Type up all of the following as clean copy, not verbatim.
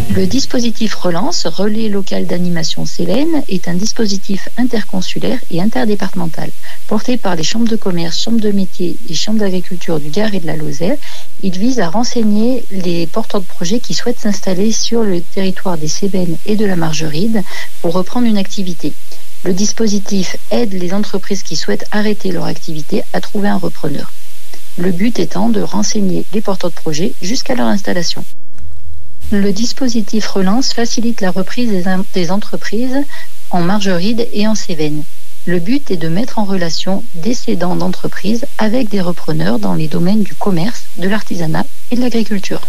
Le dispositif Relance, Relais local d'animation Cévennes, est un dispositif interconsulaire et interdépartemental. Porté par les chambres de commerce, chambres de métiers et chambres d'agriculture du Gard et de la Lozère, il vise à renseigner les porteurs de projets qui souhaitent s'installer sur le territoire des Cévennes et de la Margeride pour reprendre une activité. Le dispositif aide les entreprises qui souhaitent arrêter leur activité à trouver un repreneur. Le but étant de renseigner les porteurs de projets jusqu'à leur installation. Le dispositif Relance facilite la reprise des entreprises en Margeride et en Cévennes. Le but est de mettre en relation des cédants d'entreprises avec des repreneurs dans les domaines du commerce, de l'artisanat et de l'agriculture.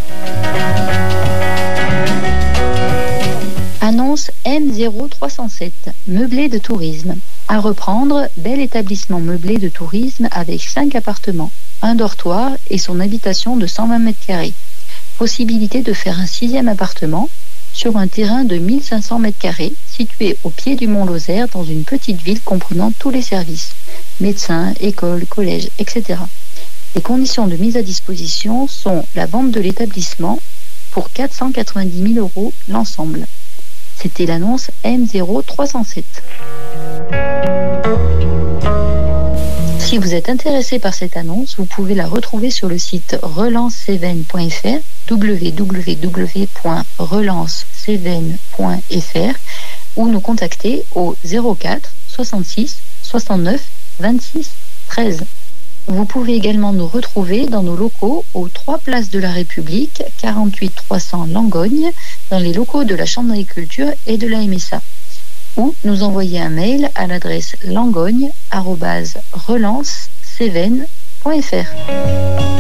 Annonce M0307, meublé de tourisme. À reprendre, bel établissement meublé de tourisme avec 5 appartements, un dortoir et son habitation de 120 m². Possibilité de faire un 6e appartement sur un terrain de 1500 m² situé au pied du Mont Lozère dans une petite ville comprenant tous les services, médecins, écoles, collèges, etc. Les conditions de mise à disposition sont la vente de l'établissement pour 490 000 € l'ensemble. C'était l'annonce M0307. Si vous êtes intéressé par cette annonce, vous pouvez la retrouver sur le site relancecévennes.fr, www.relancecévennes.fr, ou nous contacter au 04 66 69 26 13. Vous pouvez également nous retrouver dans nos locaux aux 3 places de la République, 48 300 Langogne, dans les locaux de la Chambre d'agriculture et de la MSA. Ou nous envoyer un mail à l'adresse langogne@relancecévennes.fr.